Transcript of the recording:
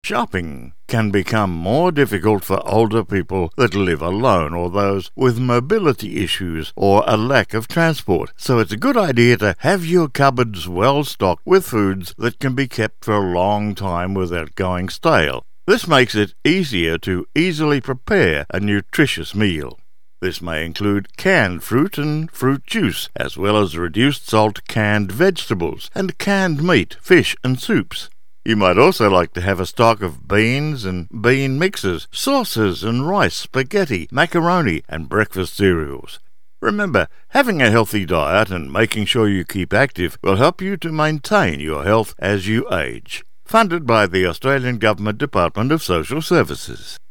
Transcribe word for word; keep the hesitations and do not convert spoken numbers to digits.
Shopping can become more difficult for older people that live alone or those with mobility issues or a lack of transport, so it's a good idea to have your cupboards well stocked with foods that can be kept for a long time without going stale. This makes it easier to easily prepare a nutritious meal. This may include canned fruit and fruit juice, as well as reduced salt canned vegetables and canned meat, fish and soups. You might also like to have a stock of beans and bean mixes, sauces and rice, spaghetti, macaroni and breakfast cereals. Remember, having a healthy diet and making sure you keep active will help you to maintain your health as you age. Funded by the Australian Government Department of Social Services.